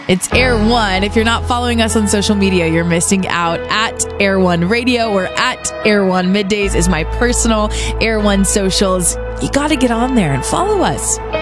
It's Air One. If you're not following us on social media, you're missing out. At Air One Radio or at Air One Middays is my personal Air One socials. You got to get on there and follow us.